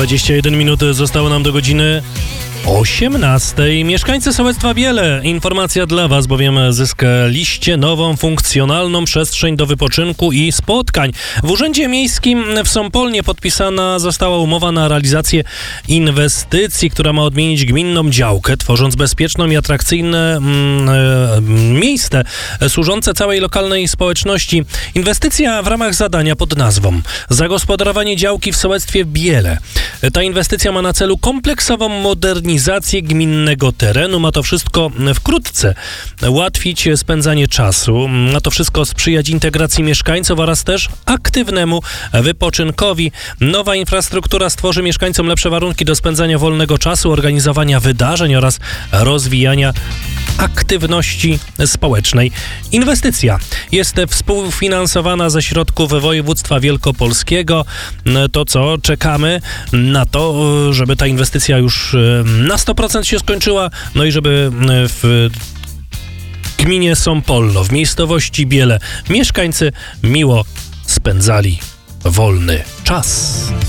21 minut zostało nam do godziny 18. Mieszkańcy sołectwa Biele. Informacja dla Was, bowiem zyskaliście nową, funkcjonalną przestrzeń do wypoczynku i spotkań. W Urzędzie Miejskim w Sąpolnie podpisana została umowa na realizację inwestycji, która ma odmienić gminną działkę, tworząc bezpieczną i atrakcyjne miejsce służące całej lokalnej społeczności. Inwestycja w ramach zadania pod nazwą Zagospodarowanie działki w sołectwie Biele. Ta inwestycja ma na celu kompleksową modernizację gminnego terenu. Ma to wszystko wkrótce ułatwić spędzanie czasu. Ma to wszystko sprzyjać integracji mieszkańców oraz też aktywnemu wypoczynkowi. Nowa infrastruktura stworzy mieszkańcom lepsze warunki do spędzania wolnego czasu, organizowania wydarzeń oraz rozwijania aktywności społecznej. Inwestycja jest współfinansowana ze środków województwa wielkopolskiego. To co? Czekamy na to, żeby ta inwestycja już na 100% się skończyła, no i żeby w gminie Sąpolno, w miejscowości Biele, mieszkańcy miło spędzali wolny czas.